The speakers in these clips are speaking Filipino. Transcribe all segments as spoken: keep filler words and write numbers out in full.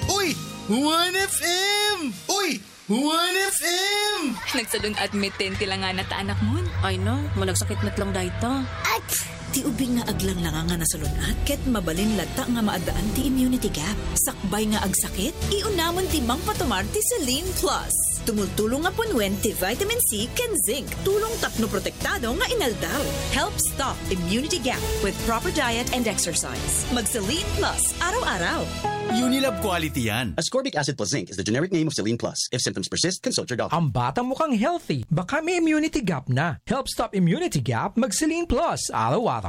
Uy! one F M! Uy! one F M! Nagsalun admitten tila nga nata anak mo. Ay no, malagsakit met lang dayta. At ti ubing nga aglang lang nga nasalunat ket mabalin lata nga maadaan ti immunity gap. Sakbay nga agsakit, iunamon ti Mang Patumar ti Celine Plus. Tumultulong nga punwen ti vitamin C ken zinc. Tulong tapno protektado nga inaldaw. Help stop immunity gap with proper diet and exercise. Mag Celine Plus araw-araw. Unilab quality yan. Ascorbic acid plus zinc is the generic name of Celine Plus. If symptoms persist, consult your doctor. Ang bata mukhang healthy. Baka may immunity gap na. Help stop immunity gap, mag Celine Plus araw-araw.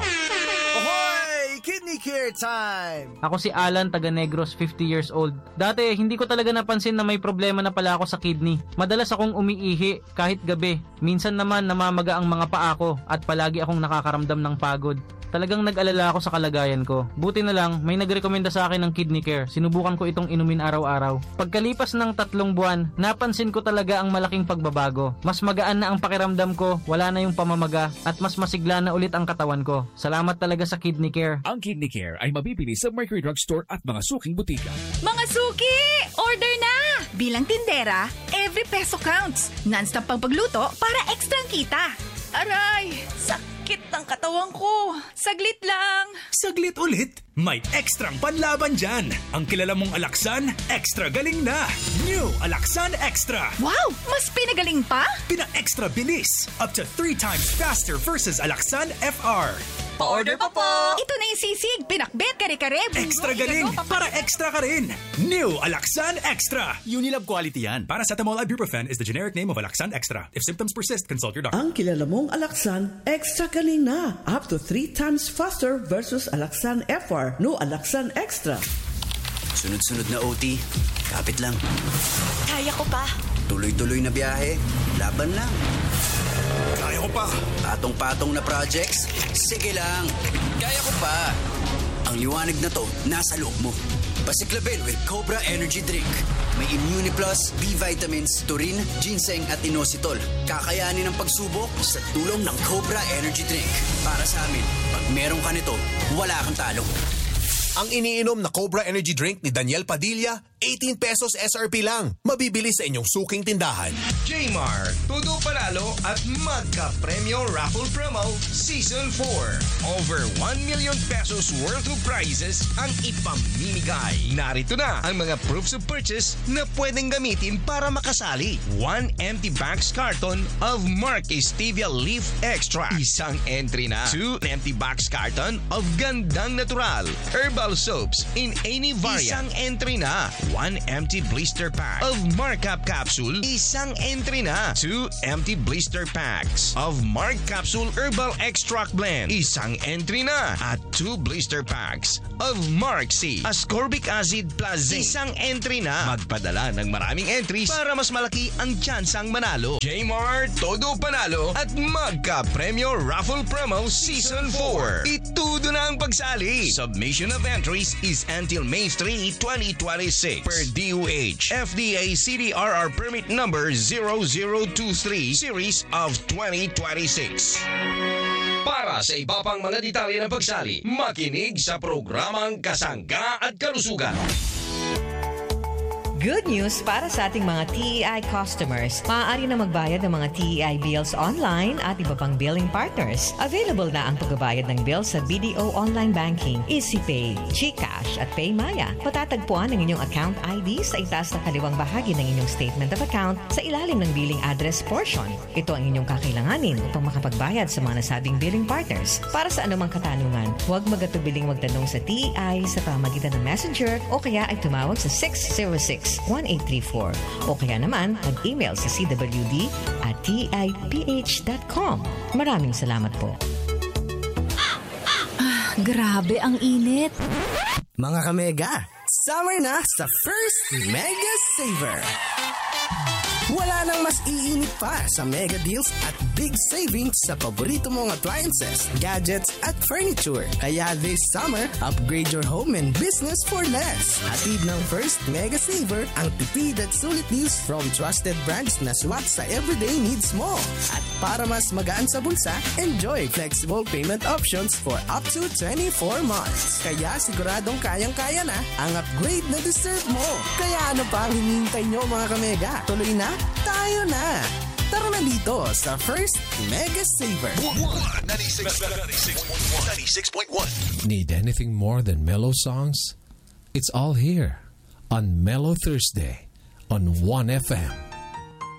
Ahoy! Kidney care time! Ako si Alan, taga Negros, fifty years old. Dati, hindi ko talaga napansin na may problema na pala ako sa kidney. Madalas akong umiihi kahit gabi. Minsan naman namamaga ang mga paa ko at palagi akong nakakaramdam ng pagod. Talagang nag-alala ako sa kalagayan ko. Buti na lang, may nagrekomenda sa akin ng kidney care. Sinubukan ko itong inumin araw-araw. Pagkalipas ng tatlong buwan, napansin ko talaga ang malaking pagbabago. Mas magaan na ang pakiramdam ko, wala na yung pamamaga, at mas masigla na ulit ang katawan ko. Salamat talaga sa kidney care. Ang kidney care ay mabibili sa Mercury Drug Store at mga suking butika. Mga suki! Order na! Bilang tindera, every peso counts. Non-stop pang pagluto para ekstrang kita. Aray! Sakit ng katawan ko. Saglit lang. Saglit ulit? May ekstrang panlaban dyan. Ang kilala mong Alaxan, extra galing na. New Alaxan Extra. Wow! Mas pinagaling pa? Pina-extra bilis. Up to three times faster versus Alaxan F R. Pa-order pa po! Ito na yung sisig, pinakbet, kare-kare. Extra galing, para extra ka rin. New Alaxan Extra. Unilab quality yan. Paracetamol ibuprofen is the generic name of Alaxan Extra. If symptoms persist, consult your doctor. Ang kilala mong Alaxan, extra galing na. Up to three times faster versus Alaxan F R. No Alaxan Extra. Sunod-sunod na O T. Kapit lang. Kaya ko pa. Tuloy-tuloy na biyahe. Laban lang. Kaya ko pa. Patong-patong na projects. Sige lang. Kaya ko pa. Ang liwanag na to, nasa loob mo. Pasiklabel with Cobra Energy Drink. May Immuniplus, B-vitamins, taurine, ginseng at inositol. Kakayanin ang pagsubok sa tulong ng Cobra Energy Drink. Para sa amin, pag meron ka nito, wala kang talo. Ang iniinom na Cobra Energy Drink ni Daniel Padilla, eighteen pesos S R P lang. Mabibili sa inyong suking tindahan. J-Mar, Todo Panalo at Magka Premyo Raffle Promo Season four. Over one million pesos worth of prizes ang ipamimigay. Narito na ang mga proofs of purchase na pwedeng gamitin para makasali. One empty box carton of Mark Stevia Leaf Extra. Isang entry na. Two empty box carton of Gandang Natural Herbal Soaps in any variant. Isang entry na. One empty blister pack of Markup Capsule. Isang entry na. Two empty blister packs of Mark Capsule Herbal Extract Blend. Isang entry na. At two blister packs of Mark C Ascorbic Acid Plus Zinc. Isang entry na. Magpadala ng maraming entries para mas malaki ang tsansang manalo. J-Mar, Todo Panalo at Magka Premyo Raffle Promo Season four. Itudo na ang pagsali. Submission of entries is until May third, twenty twenty-six. Per D O H, F D A C D R R Permit Number zero zero two three Series of twenty twenty-six. Para sa iba pang mga detalye ng pagsali, makinig sa programang Kasangga at Kalusugan. Good news para sa ating mga T E I customers. Maaari na magbayad ng mga T E I bills online at iba pang billing partners. Available na ang pagbabayad ng bills sa B D O Online Banking, EasyPay, GCash at PayMaya. Patatagpuan ang inyong account I D sa itaas na kaliwang bahagi ng inyong statement of account sa ilalim ng billing address portion. Ito ang inyong kakailanganin upang makapagbayad sa mga nasabing billing partners. Para sa anumang katanungan, huwag magatubiling magtanong sa T E I sa pamagitan ng Messenger o kaya ay tumawag sa six zero six one eight three four o kaya naman mag-email sa c w d at t i p h dot com. Maraming salamat po. Ah, grabe ang init. Mga kamega, summer na sa First Mega Saver. Wala nang mas iinit pa sa mega deals at big savings sa paborito mong appliances, gadgets at furniture. Kaya this summer, upgrade your home and business for less. Hatid ng First Mega Saver ang tipid at sulit deals from trusted brands na swak sa everyday needs mo. At para mas magaan sa bulsa, enjoy flexible payment options for up to twenty-four months. Kaya siguradong kayang-kaya na ang upgrade na deserve mo. Kaya ano pa ang hinihintay nyo mga kamega? Tuloy na, tayo na! Tara na dito sa First Mega Saver. ninety-six point one. Need anything more than mellow songs? It's all here on Mellow Thursday on one F M.